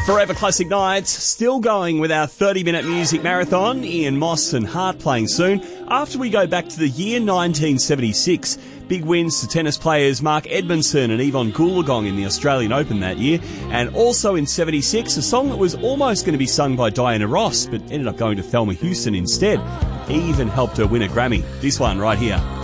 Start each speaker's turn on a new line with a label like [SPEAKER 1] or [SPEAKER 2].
[SPEAKER 1] Forever Classic Nights, still going with our 30-minute music marathon. Ian Moss and Hart playing soon. After we go back to the year 1976, big wins to tennis players Mark Edmondson and Yvonne Goolagong in the Australian Open that year. And also in 76, a song that was almost going to be sung by Diana Ross, but ended up going to Thelma Houston instead. He even helped her win a Grammy. This one right here.